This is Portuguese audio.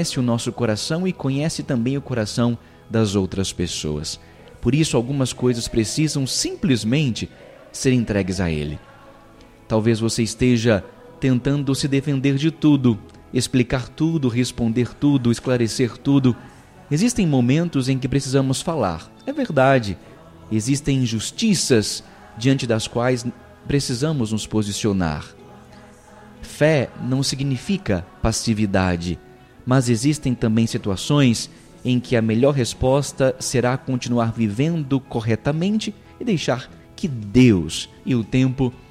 conhece o nosso coração e conhece também o coração das outras pessoas. Por isso, algumas coisas precisam simplesmente ser entregues a Ele. Talvez você esteja tentando se defender de tudo, explicar tudo, responder tudo, esclarecer tudo. Existem momentos em que precisamos falar. É verdade. Existem injustiças diante das quais precisamos nos posicionar. Fé não significa passividade, mas existem também situações em que a melhor resposta será continuar vivendo corretamente e deixar que Deus e o tempo